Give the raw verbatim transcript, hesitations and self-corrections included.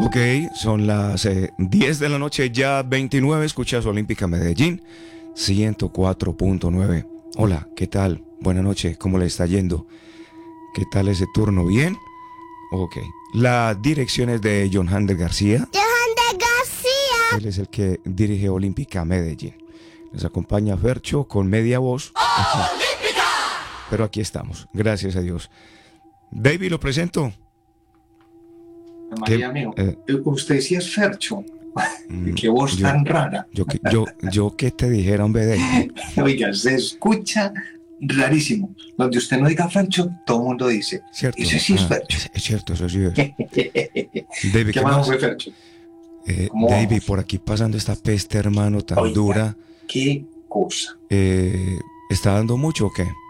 Ok, son las eh, diez de la noche, ya veintinueve. Escuchas Olímpica Medellín, ciento cuatro punto nueve. Hola, ¿qué tal? Buenas noches, ¿cómo le está yendo? ¿Qué tal ese turno? ¿Bien? Ok. La dirección es de John Hander García. Johan de García. Él es el que dirige Olímpica Medellín. Nos acompaña Fercho con media voz. Aquí. Pero aquí estamos, gracias a Dios. David, lo presento. María mío, eh, usted sí es Fercho. Qué voz yo, tan rara. Yo, yo, yo que te dijera, hombre, David. Oiga, se escucha rarísimo. Donde usted no diga Fercho, todo el mundo dice. Cierto. Eso sí es ah, Fercho. Es, es cierto, eso sí es. David, ¿qué, ¿qué más fue Fercho? Eh, David, vamos? Por aquí pasando esta peste, hermano, tan Oiga, dura. ¿qué cosa? Eh, ¿Está dando mucho o qué?